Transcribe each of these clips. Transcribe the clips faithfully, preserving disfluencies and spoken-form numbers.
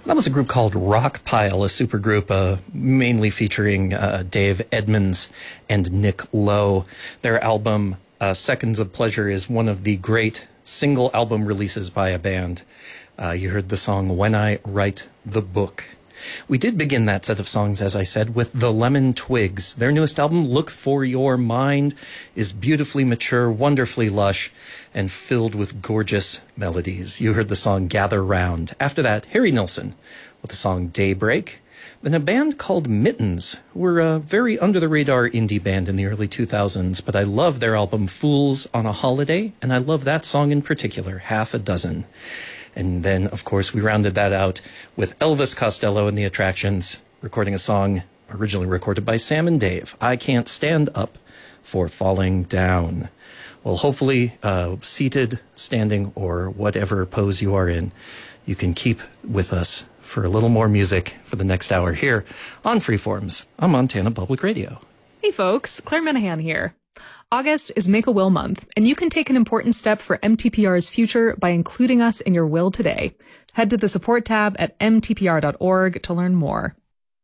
That was a group called Rockpile, a supergroup uh, mainly featuring uh, Dave Edmunds and Nick Lowe. Their album, uh, Seconds of Pleasure, is one of the great single album releases by a band. Uh, you heard the song When I Write the Book. We did begin that set of songs, as I said, with the Lemon Twigs. Their newest album, Look for Your Mind, is beautifully mature, wonderfully lush, and filled with gorgeous melodies. You heard the song Gather Round. After that, Harry Nilsson with the song Daybreak. Then a band called Mittens, who were a very under-the-radar indie band in the early two thousands, but I love their album Fools on a Holiday, and I love that song in particular, Half a Dozen. And then, of course, we rounded that out with Elvis Costello and the Attractions, recording a song originally recorded by Sam and Dave, I Can't Stand Up for Falling Down. Well, hopefully, uh, seated, standing, or whatever pose you are in, you can keep with us for a little more music for the next hour here on Freeforms on Montana Public Radio. Hey folks, Claire Minahan here. August is Make-A-Will Month, and you can take an important step for M T P R's future by including us in your will today. Head to the support tab at m t p r dot org to learn more.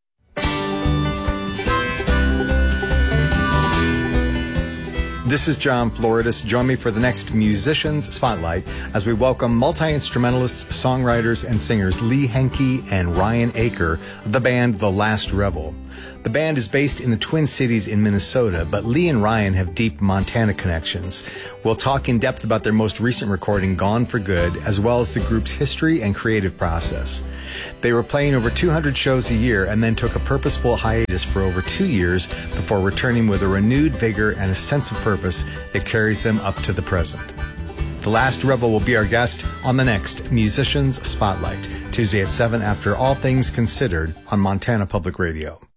This is John Floridis. Join me for the next Musicians Spotlight as we welcome multi-instrumentalists, songwriters, and singers Lee Henke and Ryan Aker of the band The Last Rebel. The band is based in the Twin Cities in Minnesota, but Lee and Ryan have deep Montana connections. We'll talk in depth about their most recent recording, Gone for Good, as well as the group's history and creative process. They were playing over two hundred shows a year and then took a purposeful hiatus for over two years before returning with a renewed vigor and a sense of purpose that carries them up to the present. The Last Rebel will be our guest on the next Musicians Spotlight, Tuesday at seven after All Things Considered on Montana Public Radio.